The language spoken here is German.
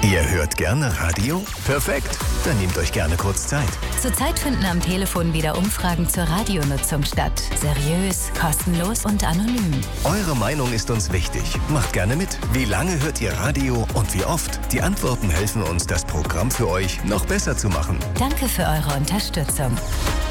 Ihr hört gerne Radio? Perfekt, dann nehmt euch gerne kurz Zeit. Zurzeit finden am Telefon wieder Umfragen zur Radionutzung statt. Seriös, kostenlos und anonym. Eure Meinung ist uns wichtig. Macht gerne mit. Wie lange hört ihr Radio und wie oft? Die Antworten helfen uns, das Programm für euch noch besser zu machen. Danke für eure Unterstützung.